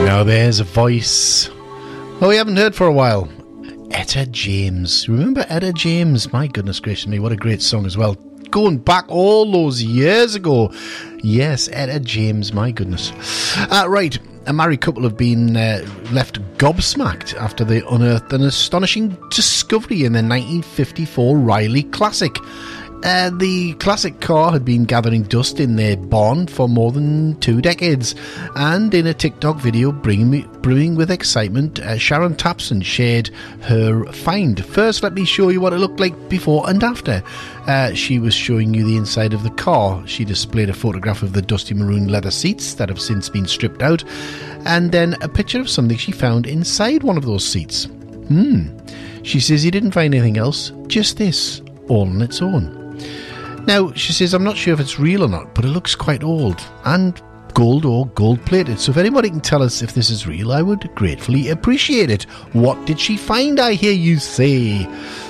Now there's a voice. Oh, we haven't heard for a while. Etta James. Remember Etta James? My goodness gracious me, what a great song as well. Going back all those years ago. Yes, Etta James, my goodness. Right, a married couple have been left gobsmacked after they unearthed an astonishing discovery in the 1954 Riley Classic. The classic car had been gathering dust in their barn for more than 2 decades, and in a TikTok video brimming with excitement, Sharon Tapson shared her find. First, let me show you what it looked like before and after. She was showing you the inside of the car. She displayed a photograph of the dusty maroon leather seats that have since been stripped out, and then a picture of something she found inside one of those seats. She says he didn't find anything else, just this, all on its own. Now, she says, I'm not sure if it's real or not, but it looks quite old and gold or gold-plated. So if anybody can tell us if this is real, I would gratefully appreciate it. What did she find, I hear you say?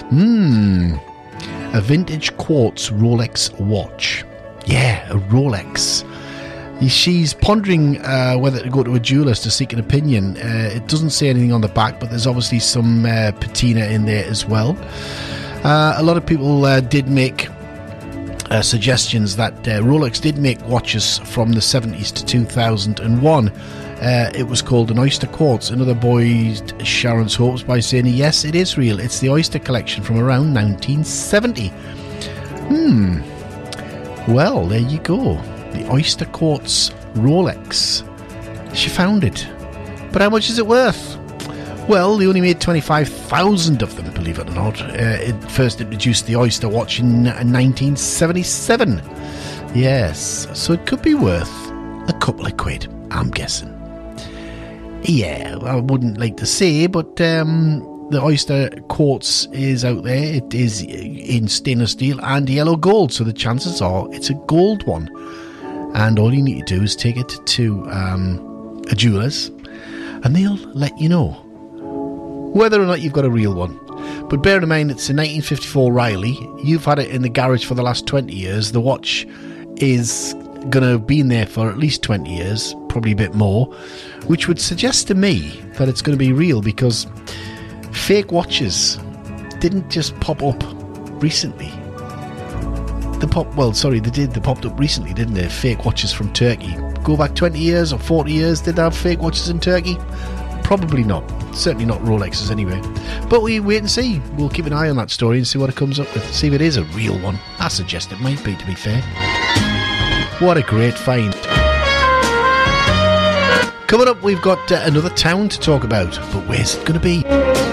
A vintage quartz Rolex watch. Yeah, a Rolex. She's pondering whether to go to a jeweller's to seek an opinion. It doesn't say anything on the back, but there's obviously some patina in there as well. A lot of people did make suggestions that Rolex did make watches from the 70s to 2001. It was called an Oyster Quartz. Another buoyed Sharon's hopes by saying, yes, it is real. It's the Oyster collection from around 1970. Well, there you go. The Oyster Quartz Rolex. She found it. But how much is it worth? Well, they only made 25,000 of them, believe it or not. It first introduced the Oyster watch in 1977. Yes, so it could be worth a couple of quid, I'm guessing. Yeah, I wouldn't like to say, but the Oyster Quartz is out there. It is in stainless steel and yellow gold, so the chances are it's a gold one. And all you need to do is take it to a jeweller's, and they'll let you know whether or not you've got a real one. But bear in mind, it's a 1954 Riley. You've had it in the garage for the last 20 years. The watch is going to have been there for at least 20 years, probably a bit more, which would suggest to me that it's going to be real, because fake watches didn't just pop up recently. They popped up recently, didn't they? Fake watches from Turkey. Go back 20 years or 40 years, did they have fake watches in Turkey? Probably not. Certainly not Rolexes anyway. But we wait and see. We'll keep an eye on that story and see what it comes up with. See if it is a real one. I suggest it might be, to be fair. What a great find. Coming up, we've got another town to talk about. But where's it going to be?